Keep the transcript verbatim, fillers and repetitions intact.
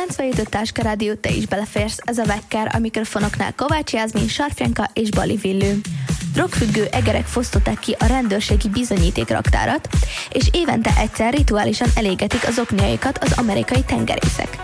kilencvenhét öt Táska Rádió, te is beleférsz, ez a Vekker, a mikrofonoknál Kovács Jászmin, Sarfjanka és Bali Villő. Drogfüggő egerek fosztották ki a rendőrségi bizonyítékraktárat, és évente egyszer rituálisan elégetik az okniaikat az amerikai tengerészek.